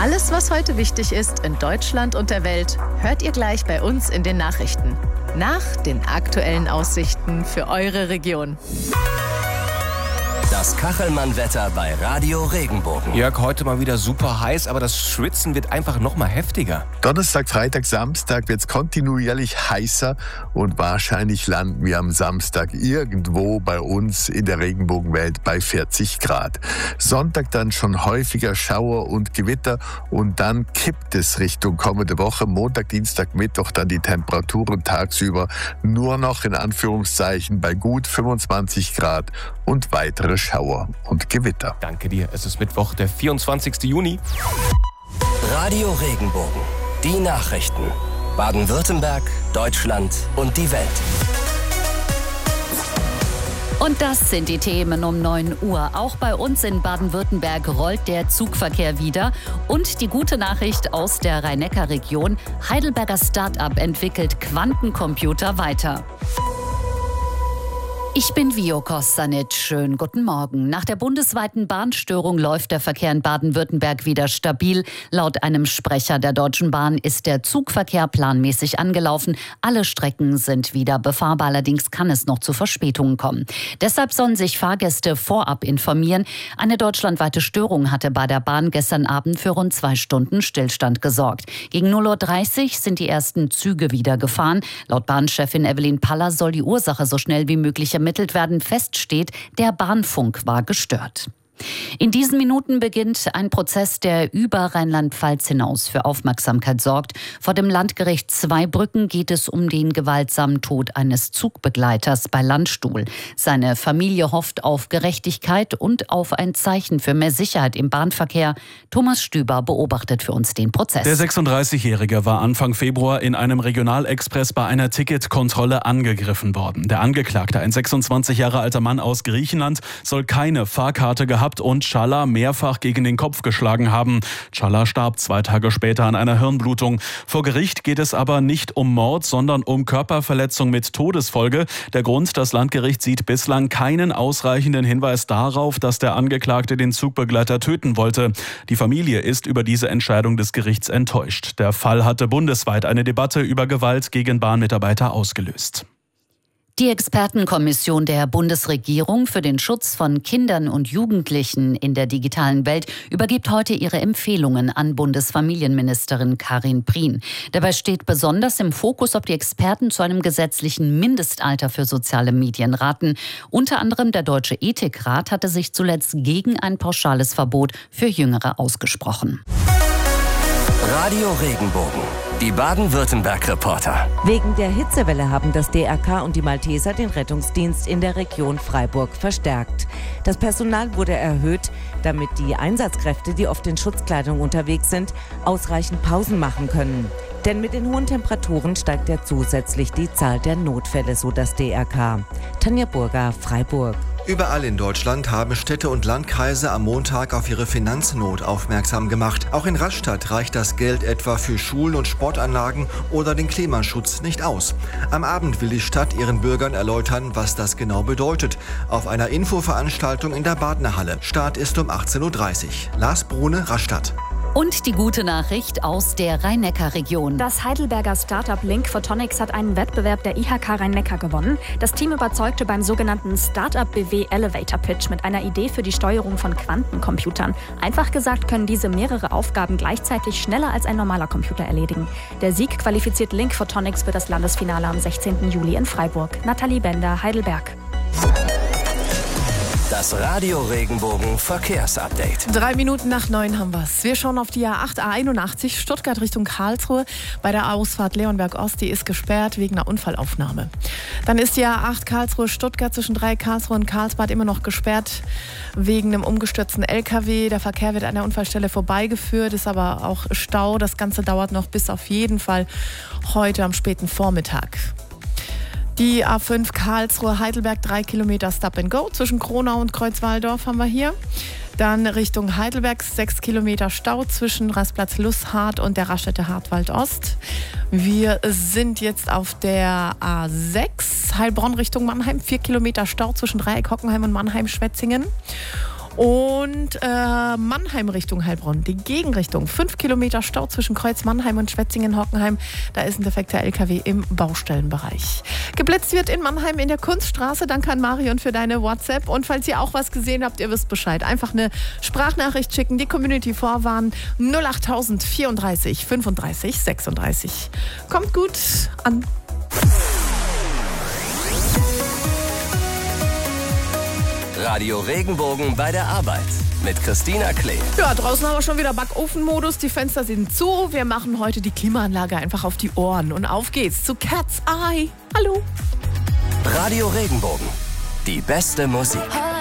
Alles, was heute wichtig ist in Deutschland und der Welt, hört ihr gleich bei uns in den Nachrichten. Nach den aktuellen Aussichten für eure Region. Das Kachelmann-Wetter bei Radio Regenbogen. Jörg, heute mal wieder super heiß, aber das Schwitzen wird einfach noch mal heftiger. Donnerstag, Freitag, Samstag wird es kontinuierlich heißer und wahrscheinlich landen wir am Samstag irgendwo bei uns in der Regenbogenwelt bei 40 Grad. Sonntag dann schon häufiger Schauer und Gewitter und dann kippt es Richtung kommende Woche. Montag, Dienstag, Mittwoch dann die Temperaturen tagsüber nur noch in Anführungszeichen bei gut 25 Grad und weitere Schauer und Gewitter. Danke dir. Es ist Mittwoch, der 24. Juni. Radio Regenbogen. Die Nachrichten. Baden-Württemberg, Deutschland und die Welt. Und das sind die Themen um 9 Uhr. Auch bei uns in Baden-Württemberg rollt der Zugverkehr wieder. Und die gute Nachricht aus der Rhein-Neckar-Region: Heidelberger Start-up entwickelt Quantencomputer weiter. Ich bin Vio Kostanic. Schönen guten Morgen. Nach der bundesweiten Bahnstörung läuft der Verkehr in Baden-Württemberg wieder stabil. Laut einem Sprecher der Deutschen Bahn ist der Zugverkehr planmäßig angelaufen. Alle Strecken sind wieder befahrbar. Allerdings kann es noch zu Verspätungen kommen. Deshalb sollen sich Fahrgäste vorab informieren. Eine deutschlandweite Störung hatte bei der Bahn gestern Abend für rund 2 Stunden Stillstand gesorgt. Gegen 0:30 Uhr sind die ersten Züge wieder gefahren. Laut Bahnchefin Evelyn Paller soll die Ursache so schnell wie möglich ermittelt werden. Fest steht, der Bahnfunk war gestört. In diesen Minuten beginnt ein Prozess, der über Rheinland-Pfalz hinaus für Aufmerksamkeit sorgt. Vor dem Landgericht Zweibrücken geht es um den gewaltsamen Tod eines Zugbegleiters bei Landstuhl. Seine Familie hofft auf Gerechtigkeit und auf ein Zeichen für mehr Sicherheit im Bahnverkehr. Thomas Stüber beobachtet für uns den Prozess. Der 36-Jährige war Anfang Februar in einem Regionalexpress bei einer Ticketkontrolle angegriffen worden. Der Angeklagte, ein 26 Jahre alter Mann aus Griechenland, soll keine Fahrkarte gehabt und Çağlar mehrfach gegen den Kopf geschlagen haben. Çağlar starb 2 Tage später an einer Hirnblutung. Vor Gericht geht es aber nicht um Mord, sondern um Körperverletzung mit Todesfolge. Der Grund: das Landgericht sieht bislang keinen ausreichenden Hinweis darauf, dass der Angeklagte den Zugbegleiter töten wollte. Die Familie ist über diese Entscheidung des Gerichts enttäuscht. Der Fall hatte bundesweit eine Debatte über Gewalt gegen Bahnmitarbeiter ausgelöst. Die Expertenkommission der Bundesregierung für den Schutz von Kindern und Jugendlichen in der digitalen Welt übergibt heute ihre Empfehlungen an Bundesfamilienministerin Karin Prien. Dabei steht besonders im Fokus, ob die Experten zu einem gesetzlichen Mindestalter für soziale Medien raten. Unter anderem der Deutsche Ethikrat hatte sich zuletzt gegen ein pauschales Verbot für Jüngere ausgesprochen. Radio Regenbogen. Die Baden-Württemberg-Reporter. Wegen der Hitzewelle haben das DRK und die Malteser den Rettungsdienst in der Region Freiburg verstärkt. Das Personal wurde erhöht, damit die Einsatzkräfte, die oft in Schutzkleidung unterwegs sind, ausreichend Pausen machen können. Denn mit den hohen Temperaturen steigt ja zusätzlich die Zahl der Notfälle, so das DRK. Tanja Burger, Freiburg. Überall in Deutschland haben Städte und Landkreise am Montag auf ihre Finanznot aufmerksam gemacht. Auch in Rastatt reicht das Geld etwa für Schulen und Sportanlagen oder den Klimaschutz nicht aus. Am Abend will die Stadt ihren Bürgern erläutern, was das genau bedeutet. Auf einer Infoveranstaltung in der Badnerhalle. Start ist um 18:30 Uhr. Lars Brune, Rastatt. Und die gute Nachricht aus der Rhein-Neckar-Region. Das Heidelberger Startup Link Photonics hat einen Wettbewerb der IHK Rhein-Neckar gewonnen. Das Team überzeugte beim sogenannten Startup BW Elevator Pitch mit einer Idee für die Steuerung von Quantencomputern. Einfach gesagt können diese mehrere Aufgaben gleichzeitig schneller als ein normaler Computer erledigen. Der Sieg qualifiziert Link Photonics für das Landesfinale am 16. Juli in Freiburg. Nathalie Bender, Heidelberg. Das Radio Regenbogen Verkehrsupdate. 3 Minuten nach 9 haben wir es. Wir schauen auf die A8, A81, Stuttgart Richtung Karlsruhe. Bei der Ausfahrt Leonberg Ost, die ist gesperrt wegen einer Unfallaufnahme. Dann ist die A8 Karlsruhe, Stuttgart zwischen Karlsruhe und Karlsbad immer noch gesperrt wegen einem umgestürzten LKW. Der Verkehr wird an der Unfallstelle vorbeigeführt, ist aber auch Stau. Das Ganze dauert noch bis auf jeden Fall heute am späten Vormittag. Die A5 Karlsruhe-Heidelberg, 3 Kilometer Stop and Go. Zwischen Kronau und Kreuzwaldorf haben wir hier. Dann Richtung Heidelberg 6 Kilometer Stau zwischen Rastplatz Lusshardt und der Raststätte Hartwald Ost. Wir sind jetzt auf der A6 Heilbronn Richtung Mannheim. 4 Kilometer Stau zwischen Dreieck Hockenheim und Mannheim-Schwetzingen. Und Mannheim Richtung Heilbronn, die Gegenrichtung. 5 Kilometer Stau zwischen Kreuz Mannheim und Schwetzingen-Hockenheim. Da ist ein defekter LKW im Baustellenbereich. Geblitzt wird in Mannheim in der Kunststraße. Danke an Marion für deine WhatsApp. Und falls ihr auch was gesehen habt, ihr wisst Bescheid. Einfach eine Sprachnachricht schicken, die Community vorwarnen. 08000 34 35 36. Kommt gut an. Radio Regenbogen bei der Arbeit mit Christina Klee. Ja, draußen haben wir schon wieder Backofenmodus. Die Fenster sind zu. Wir machen heute die Klimaanlage einfach auf die Ohren. Und auf geht's zu Cat's Eye. Hallo. Radio Regenbogen. Die beste Musik.